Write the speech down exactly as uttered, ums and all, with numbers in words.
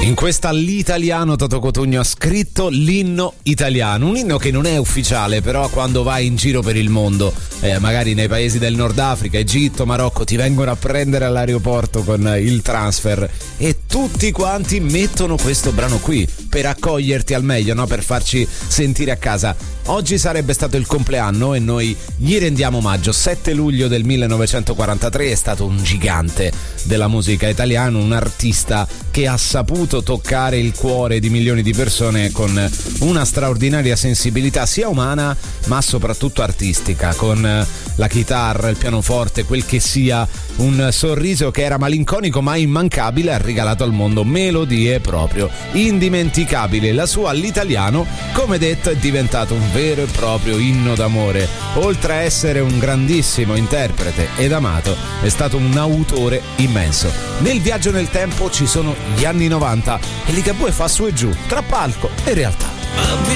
In questa all'italiano Toto Cotugno ha scritto l'inno italiano, un inno che non è ufficiale, però quando vai in giro per il mondo, eh, magari nei paesi del Nord Africa, Egitto, Marocco, ti vengono a prendere all'aeroporto con il transfer e tutti quanti mettono questo brano qui per accoglierti al meglio, no? Per farci sentire a casa. Oggi sarebbe stato il compleanno e noi gli rendiamo omaggio. sette luglio del millenovecentoquarantatré è stato un gigante della musica italiana, un artista che ha saputo toccare il cuore di milioni di persone con una straordinaria sensibilità sia umana ma soprattutto artistica, con la chitarra, il pianoforte, quel che sia, un sorriso che era malinconico ma immancabile, ha regalato al mondo melodie proprio indimenticabili. La sua all'italiano, come detto, è diventato un vero e proprio inno d'amore. Oltre a essere un grandissimo interprete ed amato, è stato un autore immenso. Nel viaggio nel tempo ci sono gli anni novanta e Ligabue fa su e giù tra palco e realtà.